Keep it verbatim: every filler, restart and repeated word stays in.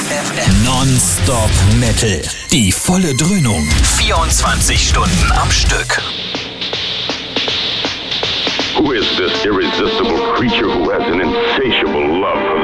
F M. Non-Stop Metal. Die volle Dröhnung. vierundzwanzig Stunden am Stück. Who is this irresistible creature who has an insatiable love for